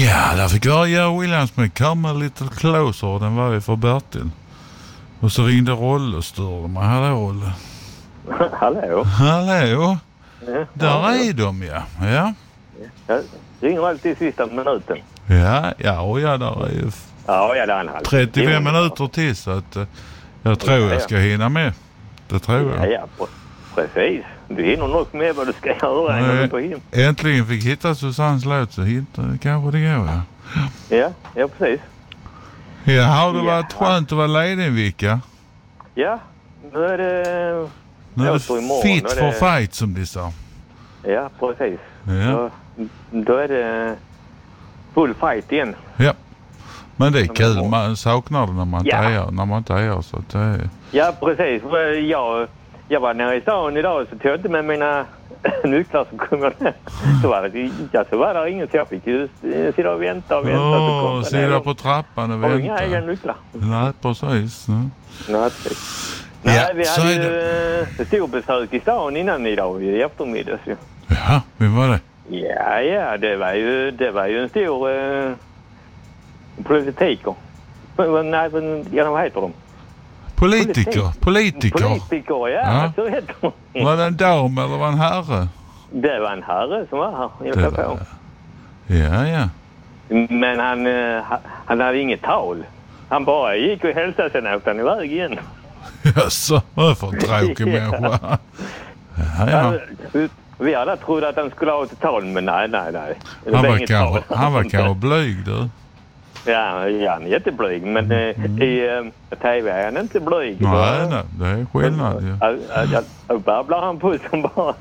Ja, där fick jag göra Williams med Come a Little Closer. Den var ju för Bertil. Och så ringde Rolle och störde mig. Hallå, Rolle. Hallå. Hallå. Ja, Där är de, ja. Ja. Jag ringer alltid i sista minuten. Ja, där är ju Ja, det är en halv. 35 minuter till, så att jag tror jag ska hinna med. Det tror jag. Ja, precis. Du hinner nog med vad du ska göra innan du går hem. Äntligen fick hitta Susannes låt, så kanske det går, ja. Ja, precis. Ja, har det varit skönt att vara ledig en vecka? Ja, nu är det... Nu är det fit for fight, som de sa. Ja, precis. Ja. Då är det full fight igen. Ja. Men det är kul, man saknar det när man inte är så att det är... Ja, precis. Jag var nere i stan idag, så tog jag inte med mina nycklar, som kom jag ner. Så var det ingen, så jag fick just sitta och vänta. Sitta på trappan och vänta. Och inga egna nycklar. Nej, precis. Nej, vi hade ju stor besök i stan innan idag i eftermiddag. Så. Ja, vem var det? Ja, det var ju en stor politiker. Nej, vad heter de? Politiker, ja. Så heter de. Var det en dam eller var en herre? Det var en herre som var här. Ja. Men han hade inget tal. Han bara gick och hälsade, sen åkte han iväg igen. Jaså, vad för en tråkig människa. Ja. Vi alla trodde att han skulle ha ett tal, men nej. Han var kanske blyg, du. Ja, han är jätteblyg, men i TV är han inte blyg. Nej, det är skillnad. Ja. Babblar han på som bara.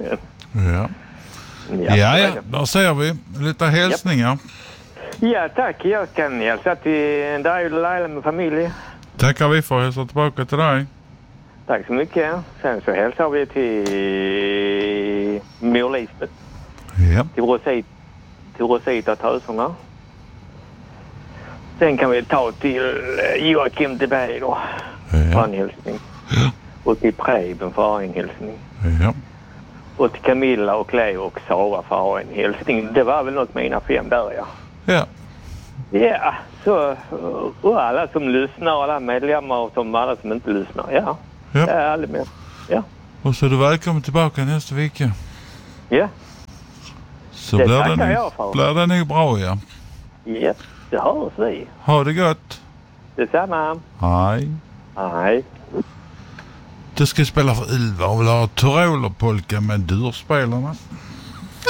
Ja, då ser vi lite hälsningar. Ja, tack. Jag kan hälsa till dig och Laila med familj. Tackar vi för att hälsa tillbaka till dig. Tack så mycket. Sen så hälsar vi till Mor Lisbeth. Ja. Till Rosita Töserna. Sen kan vi ta till Joakim de Berg då. För en hälsning. Ja. Och till Preben för en hälsning. Ja. Och till Camilla och Cleo och Sara för en hälsning. Det var väl något med mina 5 där, ja. Ja. Ja, så och alla som lyssnar, alla medlemmar och alla som inte lyssnar. Ja. Det är aldrig med. Ja. Och så är du välkommen tillbaka nästa vecka. Ja. Så blir det nog bra, ja. Ja, det hörs vi. Ha det gott. Detsamma. Hej. Du ska spela för Ylva och vill ha Tyrolerpolka med durspelarna.